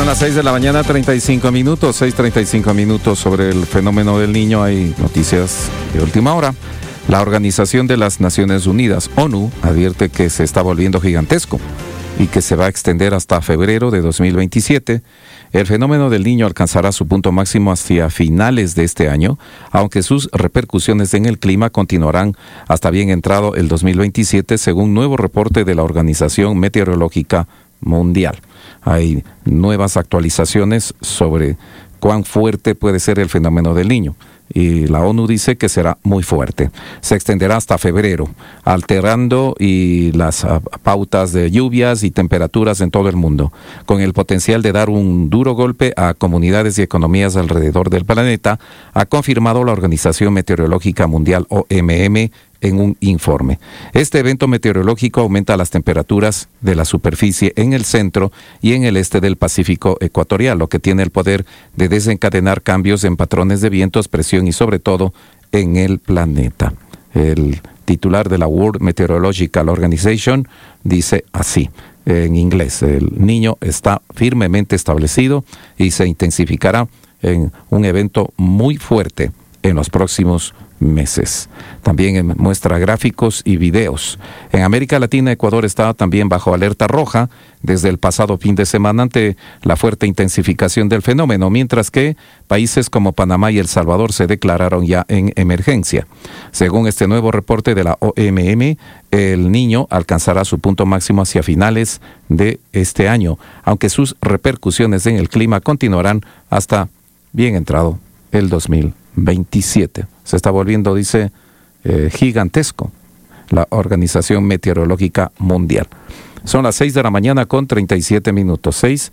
Son las 6 de la mañana, 35 minutos, 6:35 minutos sobre el fenómeno del Niño. Hay noticias de última hora. La Organización de las Naciones Unidas, ONU, advierte que se está volviendo gigantesco y que se va a extender hasta febrero de 2027. El fenómeno del Niño alcanzará su punto máximo hacia finales de este año, aunque sus repercusiones en el clima continuarán hasta bien entrado el 2027, según nuevo reporte de la Organización Meteorológica Mundial. Hay nuevas actualizaciones sobre cuán fuerte puede ser el fenómeno del Niño. Y la ONU dice que será muy fuerte. Se extenderá hasta febrero, alterando las pautas de lluvias y temperaturas en todo el mundo, con el potencial de dar un duro golpe a comunidades y economías alrededor del planeta, ha confirmado la Organización Meteorológica Mundial, OMM, en un informe. Este evento meteorológico aumenta las temperaturas de la superficie en el centro y en el este del Pacífico ecuatorial, lo que tiene el poder de desencadenar cambios en patrones de vientos, presión y sobre todo en el planeta. El titular de la World Meteorological Organization dice así, en inglés: el Niño está firmemente establecido y se intensificará en un evento muy fuerte en los próximos meses. También muestra gráficos y videos. En América Latina, Ecuador está también bajo alerta roja desde el pasado fin de semana ante la fuerte intensificación del fenómeno, mientras que países como Panamá y El Salvador se declararon ya en emergencia. Según este nuevo reporte de la OMM, el Niño alcanzará su punto máximo hacia finales de este año, aunque sus repercusiones en el clima continuarán hasta bien entrado el 2027. Se está volviendo, dice, gigantesco la Organización Meteorológica Mundial. Son las 6 de la mañana con 37 minutos,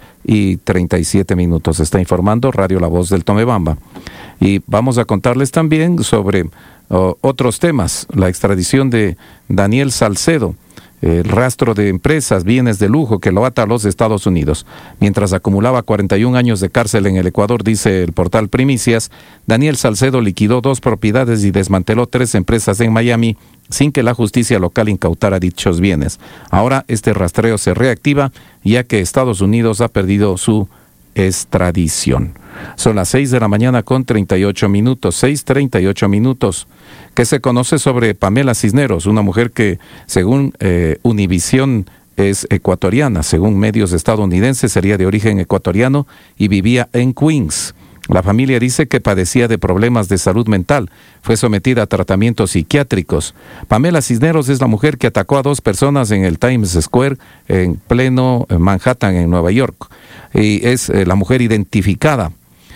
6:37. Está informando Radio La Voz del Tomebamba. Y vamos a contarles también sobre otros temas. La extradición de Daniel Salcedo, el rastro de empresas, bienes de lujo que lo ata a los Estados Unidos. Mientras acumulaba 41 años de cárcel en el Ecuador, dice el portal Primicias, Daniel Salcedo liquidó 2 propiedades y desmanteló 3 empresas en Miami sin que la justicia local incautara dichos bienes. Ahora este rastreo se reactiva ya que Estados Unidos ha perdido su extradición. Son las 6 de la mañana con 38 minutos, 6:38 minutos. ¿Qué se conoce sobre Pamela Cisneros, una mujer que, según Univisión, es ecuatoriana? Según medios estadounidenses, sería de origen ecuatoriano y vivía en Queens. La familia dice que padecía de problemas de salud mental. Fue sometida a tratamientos psiquiátricos. Pamela Cisneros es la mujer que atacó a 2 personas en el Times Square, en pleno Manhattan, en Nueva York. Y es la mujer identificada.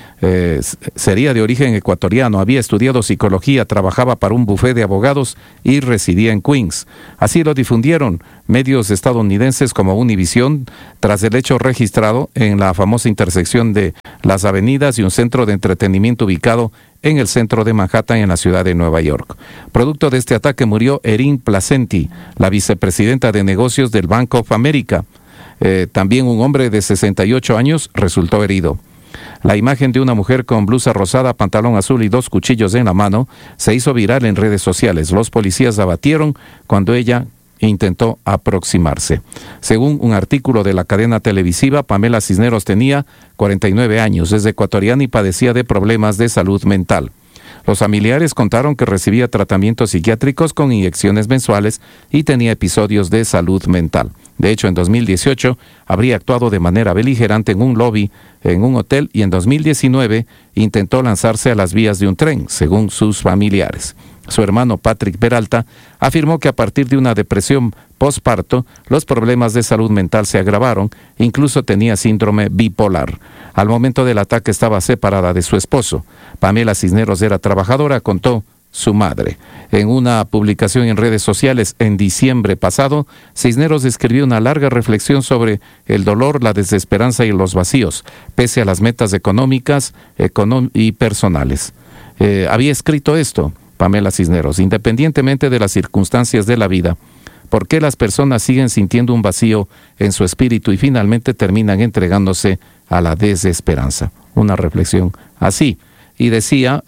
Sería de origen ecuatoriano, había estudiado psicología, trabajaba para un bufete de abogados y residía en Queens. Así lo difundieron medios estadounidenses como Univision tras el hecho registrado en la famosa intersección de las avenidas y un centro de entretenimiento ubicado en el centro de Manhattan, en la ciudad de Nueva York. Producto de este ataque murió Erin Placenti, la vicepresidenta de negocios del Bank of America. También un hombre de 68 años resultó herido. La imagen de una mujer con blusa rosada, pantalón azul y 2 cuchillos en la mano se hizo viral en redes sociales. Los policías la abatieron cuando ella intentó aproximarse. Según un artículo de la cadena televisiva, Pamela Cisneros tenía 49 años, es ecuatoriana y padecía de problemas de salud mental. Los familiares contaron que recibía tratamientos psiquiátricos con inyecciones mensuales y tenía episodios de salud mental. De hecho, en 2018 habría actuado de manera beligerante en un lobby en un hotel y en 2019 intentó lanzarse a las vías de un tren, según sus familiares. Su hermano Patrick Peralta afirmó que a partir de una depresión postparto, los problemas de salud mental se agravaron, incluso tenía síndrome bipolar. Al momento del ataque estaba separada de su esposo. Pamela Cisneros era trabajadora, contó su madre. En una publicación en redes sociales en diciembre pasado, Cisneros escribió una larga reflexión sobre el dolor, la desesperanza y los vacíos, pese a las metas económicas y personales. Había escrito esto, Pamela Cisneros: independientemente de las circunstancias de la vida, ¿por qué las personas siguen sintiendo un vacío en su espíritu y finalmente terminan entregándose a la desesperanza? Una reflexión así. Y decía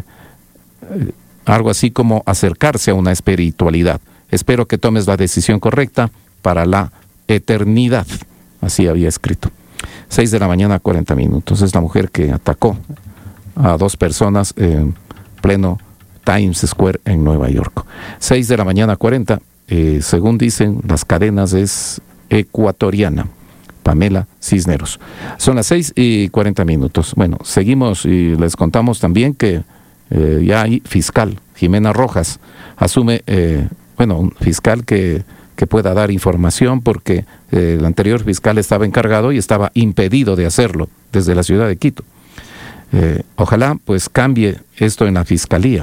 algo así como acercarse a una espiritualidad. Espero que tomes la decisión correcta para la eternidad. Así había escrito. 6 de la mañana, 40 minutos. Es la mujer que atacó a 2 personas en pleno Times Square en Nueva York. 6 de la mañana, 40. Según dicen las cadenas, es ecuatoriana. Pamela Cisneros. Son las 6:40 minutos. Bueno, seguimos y les contamos también que ya hay fiscal, Jimena Rojas, asume, un fiscal que pueda dar información porque el anterior fiscal estaba encargado y estaba impedido de hacerlo desde la ciudad de Quito. Ojalá pues cambie esto en la fiscalía.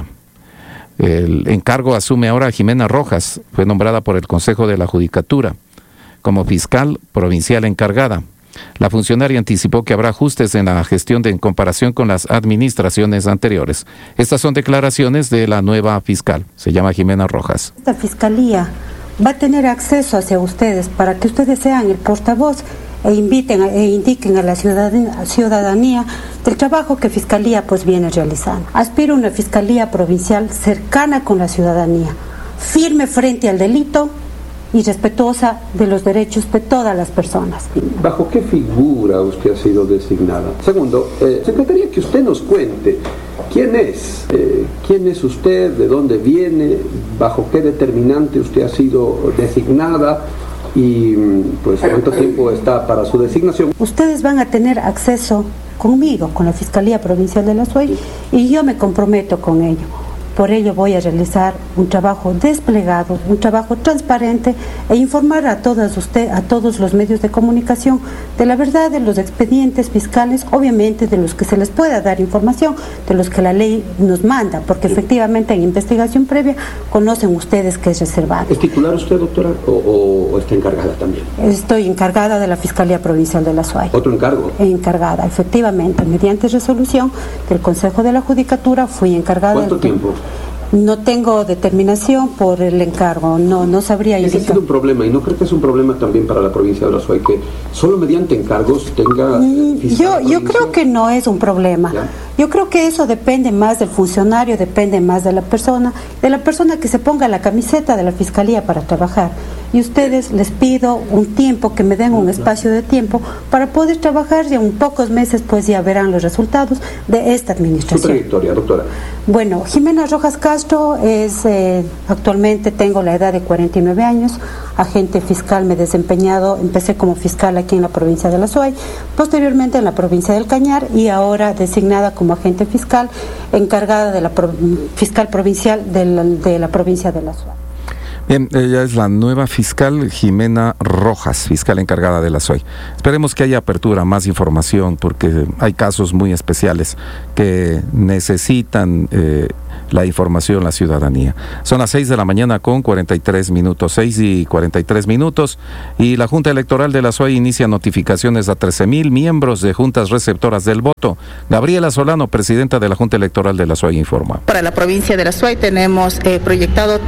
El encargo asume ahora Jimena Rojas, fue nombrada por el Consejo de la Judicatura como fiscal provincial encargada. La funcionaria anticipó que habrá ajustes en la gestión en comparación con las administraciones anteriores. Estas son declaraciones de la nueva fiscal, se llama Jimena Rojas. Esta fiscalía va a tener acceso hacia ustedes para que ustedes sean el portavoz e indiquen a la ciudadanía del trabajo que Fiscalía pues viene realizando. Aspiro a una Fiscalía provincial cercana con la ciudadanía, firme frente al delito y respetuosa de los derechos de todas las personas. ¿Bajo qué figura usted ha sido designada? Segundo, secretaría, que usted nos cuente quién es usted, de dónde viene, bajo qué determinante usted ha sido designada y pues cuánto tiempo está para su designación. Ustedes van a tener acceso conmigo, con la Fiscalía Provincial de la SUAY, y yo me comprometo con ello. Por ello voy a realizar un trabajo desplegado, un trabajo transparente e informar a todos los medios de comunicación de la verdad de los expedientes fiscales, obviamente de los que se les pueda dar información, de los que la ley nos manda, porque efectivamente en investigación previa conocen ustedes que es reservado. ¿Es titular usted, doctora, o está encargada también? Estoy encargada de la Fiscalía Provincial de la SUAY. ¿Otro encargo? Encargada, efectivamente, mediante resolución del Consejo de la Judicatura fui encargada. ¿Cuánto tiempo? No tengo determinación por el encargo, no sabría indicar. Ese ha sido un problema, y no creo que es un problema también para la provincia de Azuay, que solo mediante encargos tenga... Yo creo que no es un problema. ¿Ya? Yo creo que eso depende más del funcionario, depende más de la persona que se ponga la camiseta de la Fiscalía para trabajar. Y ustedes les pido un tiempo, que me den un espacio de tiempo para poder trabajar, y en pocos meses pues ya verán los resultados de esta administración. ¿Su trayectoria, doctora? Bueno, Jimena Rojas Castro es, actualmente tengo la edad de 49 años, agente fiscal, me he desempeñado, empecé como fiscal aquí en la provincia de la SUAY, posteriormente en la provincia del Cañar y ahora designada como agente fiscal encargada de la fiscal provincial de la provincia de la SUAY. Bien, ella es la nueva fiscal Jimena Rojas, fiscal encargada de la SUAY. Esperemos que haya apertura, más información, porque hay casos muy especiales que necesitan la información la ciudadanía. Son las 6 de la mañana con 43 minutos, 6:43, y la Junta Electoral de la SUAY inicia notificaciones a 13,000 miembros de juntas receptoras del voto. Gabriela Solano, presidenta de la Junta Electoral de la SUAY, informa. Para la provincia de la SUAY tenemos proyectado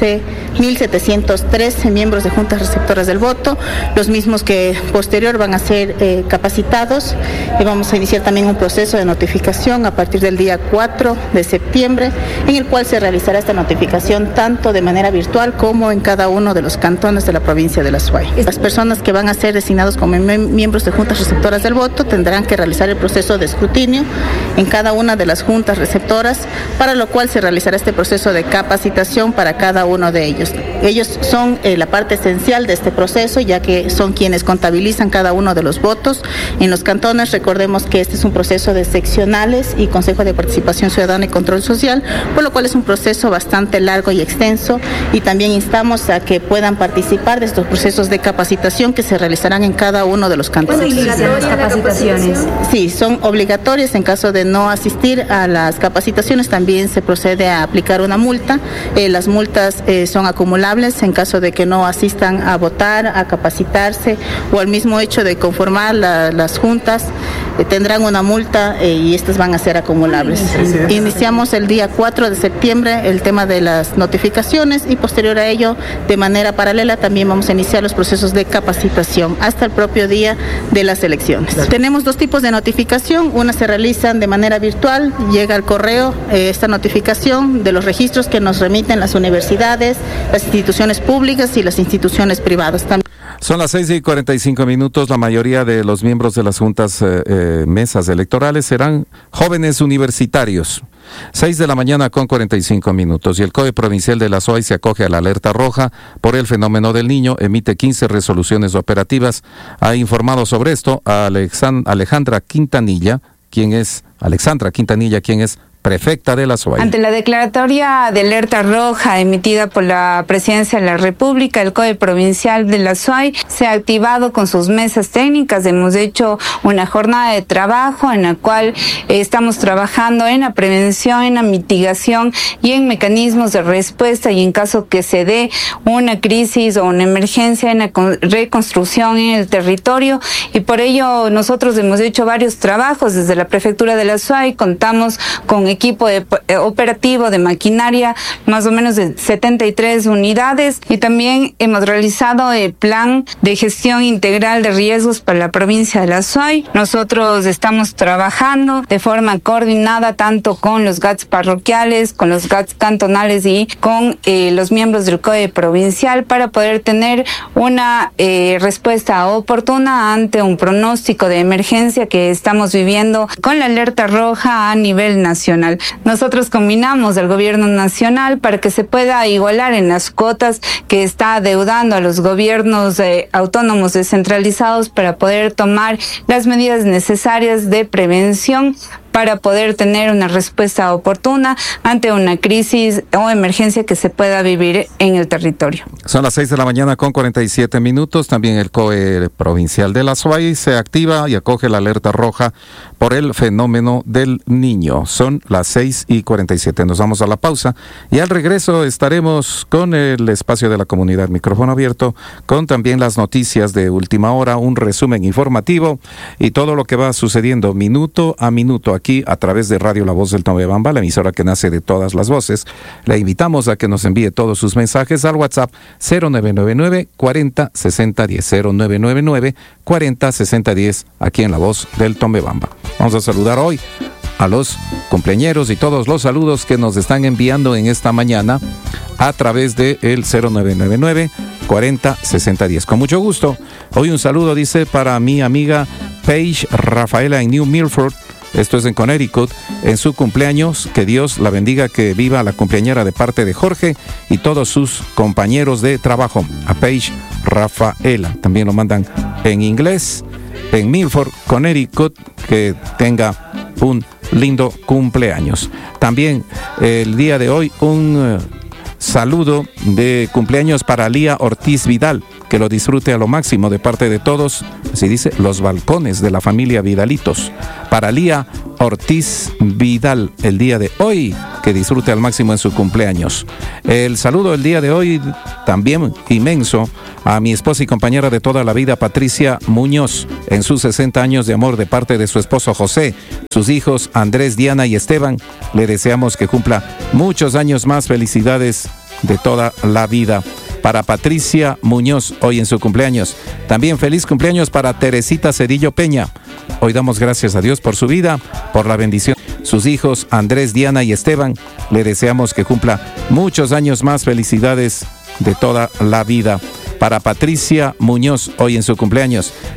13,713 miembros de juntas receptoras del voto, los mismos que posterior van a ser capacitados, y vamos a iniciar también un proceso de notificación a partir del día 4 de septiembre, en el cual se realizará esta notificación tanto de manera virtual como en cada uno de los cantones de la provincia de la SUAY. Las personas que van a ser designados como miembros de juntas receptoras del voto tendrán que realizar el proceso de escrutinio en cada una de las juntas receptoras, para lo cual se realizará este proceso de capacitación para cada uno de ellos. Ellos son la parte esencial de este proceso, ya que son quienes contabilizan cada uno de los votos en los cantones. Recordemos que este es un proceso de seccionales y Consejo de Participación Ciudadana y Control Social, por lo cual es un proceso bastante largo y extenso, y también instamos a que puedan participar de estos procesos de capacitación que se realizarán en cada uno de los cantones. ¿Cuándo inician las capacitaciones? Sí, son obligatorias. En caso de no asistir a las capacitaciones también se procede a aplicar una multa. Las multas son acumulables en caso de que no asistan a votar, a capacitarse o al mismo hecho de conformar las juntas, tendrán una multa y estas van a ser acumulables. Iniciamos el día 4 de septiembre el tema de las notificaciones, y posterior a ello, de manera paralela, también vamos a iniciar los procesos de capacitación hasta el propio día de las elecciones. Tenemos dos tipos de notificación. Una se realizan de manera virtual, llega al correo esta notificación de los registros que nos remiten las universidades, las instituciones públicas y las instituciones privadas también. Son las 6:45. La mayoría de los miembros de las juntas mesas electorales serán jóvenes universitarios. 6:45 a.m. Y el COE provincial de la SOAY se acoge a la alerta roja por el fenómeno del Niño, emite 15 resoluciones operativas. Ha informado sobre esto a Alejandra Quintanilla, quien es prefecta de la SOAY. Ante la declaratoria de alerta roja emitida por la Presidencia de la República, el COE provincial de la SOAY se ha activado con sus mesas técnicas. Hemos hecho una jornada de trabajo en la cual estamos trabajando en la prevención, en la mitigación y en mecanismos de respuesta, y en caso que se dé una crisis o una emergencia, en la reconstrucción en el territorio. Y por ello nosotros hemos hecho varios trabajos desde la Prefectura de la SOAY. Contamos con equipo operativo de maquinaria, más o menos de 73 unidades, y también hemos realizado el plan de gestión integral de riesgos para la provincia de la SOAY. Nosotros estamos trabajando de forma coordinada tanto con los GATS parroquiales, con los GATS cantonales y con los miembros del COE provincial para poder tener una respuesta oportuna ante un pronóstico de emergencia que estamos viviendo con la alerta roja a nivel nacional. Nosotros combinamos al gobierno nacional para que se pueda igualar en las cuotas que está adeudando a los gobiernos autónomos descentralizados para poder tomar las medidas necesarias de prevención para poder tener una respuesta oportuna ante una crisis o emergencia que se pueda vivir en el territorio. Son las 6:47 a.m. También el COE provincial de la SOAY se activa y acoge la alerta roja por el fenómeno del Niño. Son las 6:47. Nos vamos a la pausa y al regreso estaremos con el espacio de la comunidad Micrófono Abierto, con también las noticias de última hora, un resumen informativo y todo lo que va sucediendo minuto a minuto aquí a través de Radio La Voz del Tomebamba, la emisora que nace de todas las voces. Le invitamos a que nos envíe todos sus mensajes al WhatsApp 0999 40 60 10, 0999 40 60 10, aquí en La Voz del Tomebamba. Vamos a saludar hoy a los cumpleañeros y todos los saludos que nos están enviando en esta mañana a través de el 0999 40 60 10. Con mucho gusto. Hoy un saludo, dice, para mi amiga Paige Rafaela en New Milford. Esto es en Connecticut, en su cumpleaños. Que Dios la bendiga, que viva la cumpleañera de parte de Jorge y todos sus compañeros de trabajo. A Paige Rafaela. También lo mandan en inglés. En Milford, Connecticut, que tenga un lindo cumpleaños. También el día de hoy un saludo de cumpleaños para Lía Ortiz Vidal, que lo disfrute a lo máximo de parte de todos, así dice, los balcones de la familia Vidalitos. Para Lía Ortiz Vidal, el día de hoy, que disfrute al máximo en su cumpleaños. El saludo el día de hoy también inmenso a mi esposa y compañera de toda la vida, Patricia Muñoz, en sus 60 años de amor, de parte de su esposo José, sus hijos Andrés, Diana y Esteban. Le deseamos que cumpla muchos años más. Felicidades de toda la vida para Patricia Muñoz, hoy en su cumpleaños. También feliz cumpleaños para Teresita Cedillo Peña. Hoy damos gracias a Dios por su vida, por la bendición. Sus hijos Andrés, Diana y Esteban, le deseamos que cumpla muchos años más. Felicidades de toda la vida para Patricia Muñoz, hoy en su cumpleaños.